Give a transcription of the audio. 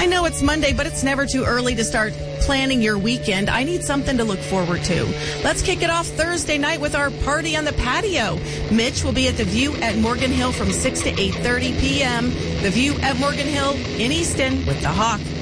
know it's Monday, but it's never too early to start planning your weekend. I need something to look forward to. Let's kick it off Thursday night with our party on the patio. Mitch will be at the View at Morgan Hill from 6 to 8:30 p.m. The View at Morgan Hill in Easton with the Hawk.